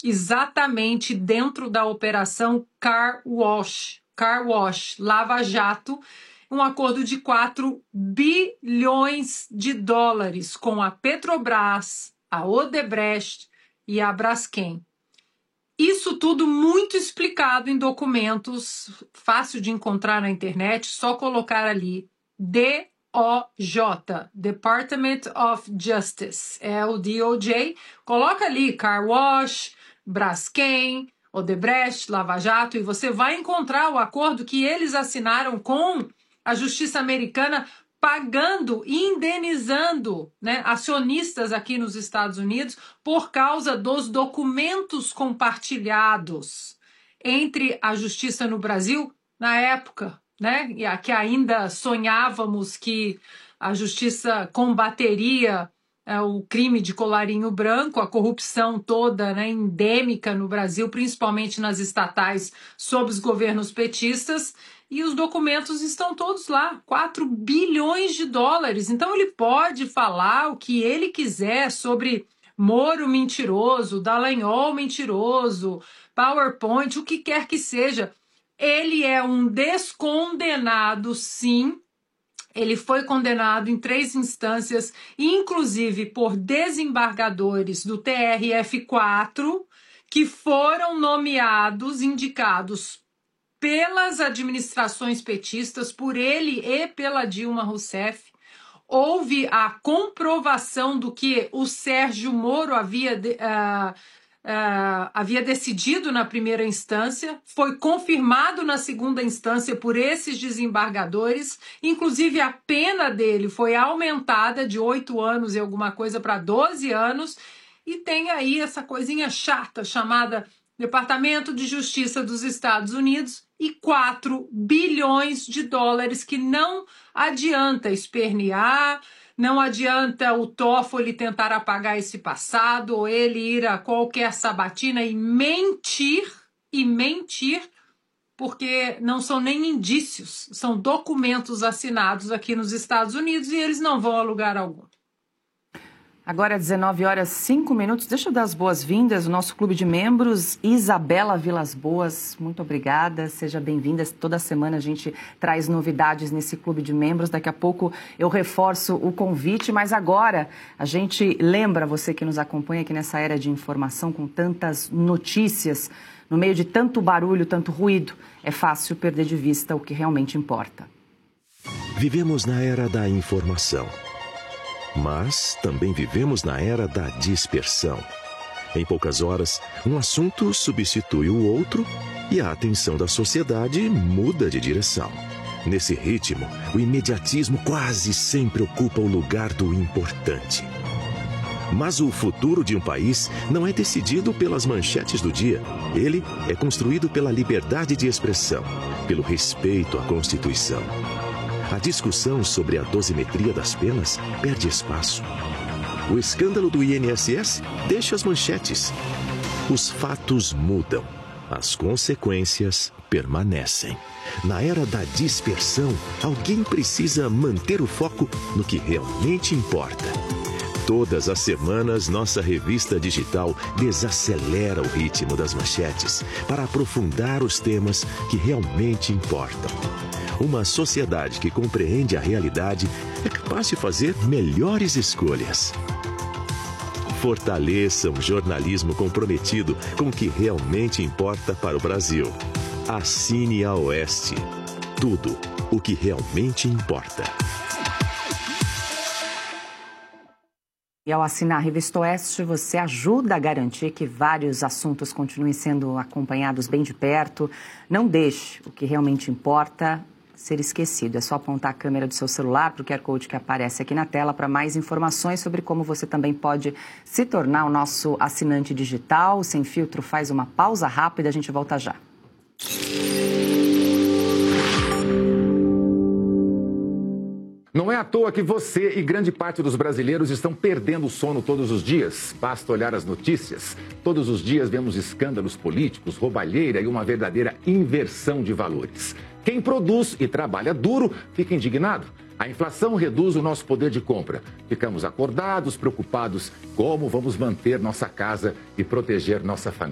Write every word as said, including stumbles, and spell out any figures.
exatamente dentro da operação Car Wash, Car Wash, Lava Jato, um acordo de quatro bilhões de dólares com a Petrobras, a Odebrecht e a Braskem. Isso tudo muito explicado em documentos, fácil de encontrar na internet, só colocar ali D O J, Department of Justice, é o D O J, coloca ali Car Wash, Braskem, Odebrecht, Lava Jato, e você vai encontrar o acordo que eles assinaram com a justiça americana, pagando e indenizando, né, acionistas aqui nos Estados Unidos por causa dos documentos compartilhados entre a justiça no Brasil na época, né, e que ainda sonhávamos que a justiça combateria é, o crime de colarinho branco, a corrupção toda, né, endêmica no Brasil, principalmente nas estatais sob os governos petistas. E os documentos estão todos lá, quatro bilhões de dólares. Então ele pode falar o que ele quiser sobre Moro mentiroso, Dallagnol mentiroso, PowerPoint, o que quer que seja. Ele é um descondenado, sim. Ele foi condenado em três instâncias, inclusive por desembargadores do T R F quatro, que foram nomeados, indicados pelas administrações petistas, por ele e pela Dilma Rousseff. Houve a comprovação do que o Sérgio Moro havia, uh, uh, havia decidido na primeira instância, foi confirmado na segunda instância por esses desembargadores, inclusive a pena dele foi aumentada de oito anos e alguma coisa para doze anos, e tem aí essa coisinha chata chamada Departamento de Justiça dos Estados Unidos e quatro bilhões de dólares que não adianta espernear, não adianta o Toffoli tentar apagar esse passado ou ele ir a qualquer sabatina e mentir, e mentir, porque não são nem indícios, são documentos assinados aqui nos Estados Unidos e eles não vão a lugar algum. Agora, dezenove horas e cinco minutos. Deixa eu dar as boas-vindas ao nosso clube de membros, Isabela Vilas Boas. Muito obrigada, seja bem-vinda. Toda semana a gente traz novidades nesse clube de membros. Daqui a pouco eu reforço o convite, mas agora a gente lembra você que nos acompanha aqui nessa era de informação com tantas notícias, no meio de tanto barulho, tanto ruído, é fácil perder de vista o que realmente importa. Vivemos na era da informação. Mas também vivemos na era da dispersão. Em poucas horas, um assunto substitui o outro e a atenção da sociedade muda de direção. Nesse ritmo, o imediatismo quase sempre ocupa o lugar do importante. Mas o futuro de um país não é decidido pelas manchetes do dia. Ele é construído pela liberdade de expressão, pelo respeito à Constituição. A discussão sobre a dosimetria das penas perde espaço. O escândalo do I N S S deixa as manchetes. Os fatos mudam. As consequências permanecem. Na era da dispersão, alguém precisa manter o foco no que realmente importa. Todas as semanas, nossa revista digital desacelera o ritmo das manchetes para aprofundar os temas que realmente importam. Uma sociedade que compreende a realidade é capaz de fazer melhores escolhas. Fortaleça um jornalismo comprometido com o que realmente importa para o Brasil. Assine a Oeste. Tudo o que realmente importa. E ao assinar a Revista Oeste, você ajuda a garantir que vários assuntos continuem sendo acompanhados bem de perto. Não deixe o que realmente importa ser esquecido. É só apontar a câmera do seu celular para o Q R Code que aparece aqui na tela para mais informações sobre como você também pode se tornar o nosso assinante digital. O Sem Filtro faz uma pausa rápida, a gente volta já. Não é à toa que você e grande parte dos brasileiros estão perdendo o sono todos os dias. Basta olhar as notícias. Todos os dias vemos escândalos políticos, roubalheira e uma verdadeira inversão de valores. Quem produz e trabalha duro fica indignado. A inflação reduz o nosso poder de compra. Ficamos acordados, preocupados como vamos manter nossa casa e proteger nossa família.